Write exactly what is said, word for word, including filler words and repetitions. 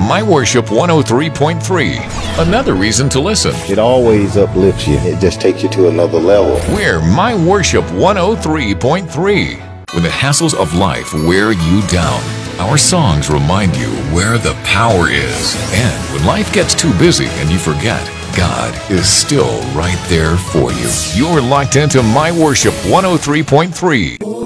My Worship one oh three point three. Another reason to listen. It always uplifts you. It just takes you to another level. We're My Worship one oh three point three. When the hassles of life wear you down, our songs remind you where the power is. And when life gets too busy and you forget, God is still right there for you. You're locked into My Worship one oh three point three.